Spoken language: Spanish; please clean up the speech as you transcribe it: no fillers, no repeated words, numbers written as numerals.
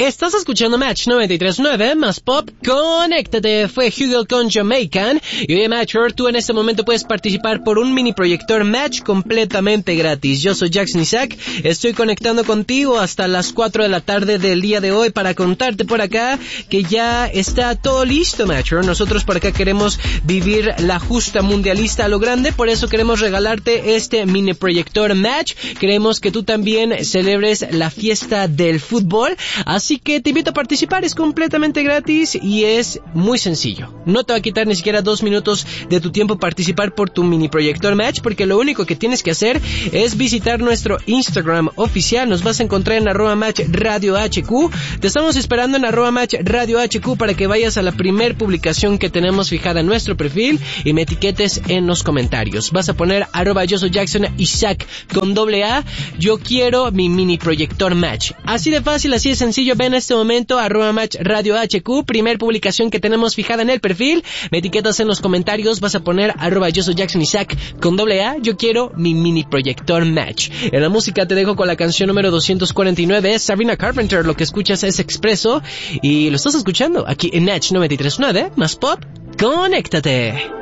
Estás escuchando Match 93.9 más Pop. Conéctate, fue Hugel con Jamaican. Y oye, Matcher, tú en este momento puedes participar por un mini proyector Match completamente gratis. Yo soy Jackson Isaac, estoy conectando contigo hasta las 4 de la tarde del día de hoy para contarte por acá que ya está todo listo, Matcher. Nosotros por acá queremos vivir la justa mundialista a lo grande, por eso queremos regalarte este mini proyector Match. Queremos que tú también celebres la fiesta del fútbol, así que te invito a participar, es completamente gratis y es muy sencillo. No te va a quitar ni siquiera 2 minutos de tu tiempo participar por tu mini proyector Match, porque lo único que tienes que hacer es visitar nuestro Instagram oficial. Nos vas a encontrar en @MatchRadioHQ. Te estamos esperando en @MatchRadioHQ para que vayas a la primer publicación que tenemos fijada en nuestro perfil y me etiquetes en los comentarios. Vas a poner @yo soy Jackson Isaac con AA. Yo quiero mi mini proyector Match. Así de fácil, así de sencillo. Ven a este momento @MatchRadioHQ, primer publicación que tenemos fijada en el perfil. Me etiquetas en los comentarios. Vas a poner @yo soy Jackson Isaac con AA. Yo quiero mi mini proyector Match. En la música te dejo con la canción número 249. Es Sabrina Carpenter. Lo que escuchas es Expreso y lo estás escuchando aquí en Match 93.9 más Pop. Conéctate.